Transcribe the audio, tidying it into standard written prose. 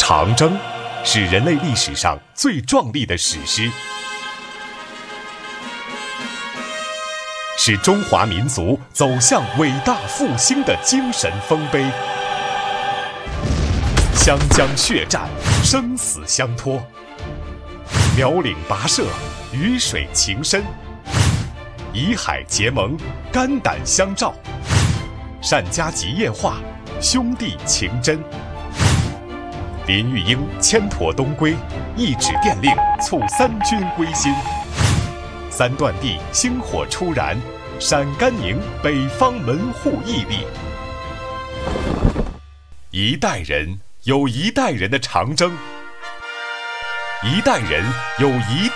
长征是人类历史上最壮丽的史诗，是中华民族走向伟大复兴的精神丰碑。湘江血战，生死相托；苗岭跋涉，鱼水情深；沂海结盟，肝胆相照；单家集夜话，兄弟情真。林玉英牵驼东归，一纸电令促三军归心。三段地星火初燃，陕甘宁北方门户屹立。一代人有一代人的长征，一代人有一